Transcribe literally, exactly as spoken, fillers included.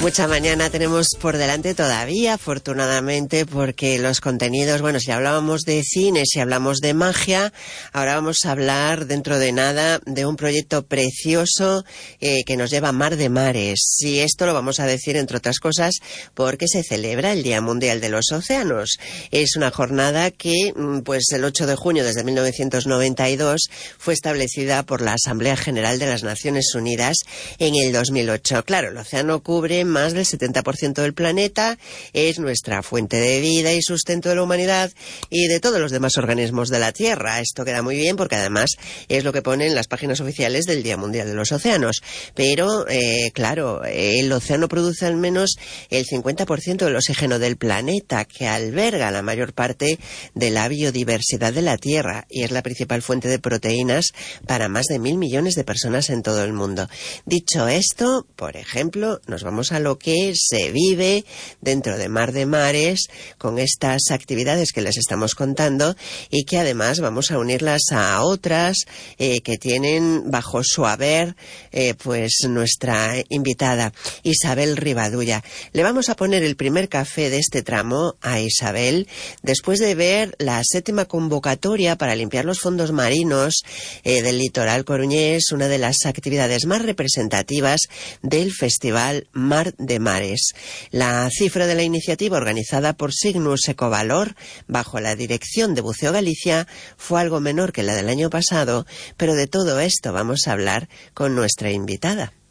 Mucha mañana tenemos por delante todavía, afortunadamente, porque los contenidos, bueno, si hablábamos de cine, si hablamos de magia, ahora vamos a hablar dentro de nada de un proyecto precioso eh, que nos lleva a Mar de Mares. Y esto lo vamos a decir, entre otras cosas, porque se celebra el Día Mundial de los Océanos. Es una jornada que, pues el ocho de junio desde mil novecientos noventa y dos, fue establecida por la Asamblea General de las Naciones Unidas en el dos mil ocho. Claro, el océano cubre más del setenta por ciento del planeta, es nuestra fuente de vida y sustento de la humanidad y de todos los demás organismos de la Tierra. Esto queda muy bien porque además es lo que pone en las páginas oficiales del Día Mundial de los Océanos. Pero, eh, claro, el océano produce al menos el cincuenta por ciento del oxígeno del planeta, que alberga la mayor parte de la biodiversidad de la Tierra y es la principal fuente de proteínas para más de mil millones de personas en todo el mundo. Dicho esto, por ejemplo, nos vamos a lo que se vive dentro de Mar de Mares con estas actividades que les estamos contando y que además vamos a unirlas a otras eh, que tienen bajo su haber eh, pues nuestra invitada Isabel Rivadulla. Le vamos a poner el primer café de este tramo a Isabel después de ver la séptima convocatoria para limpiar los fondos marinos eh, del litoral coruñés, una de las actividades más representativas del Festival Mar de Mares. La cifra de la iniciativa, organizada por Cygnus Ecovalor bajo la dirección de Buceo Galicia, fue algo menor que la del año pasado, pero de todo esto vamos a hablar con nuestra invitada.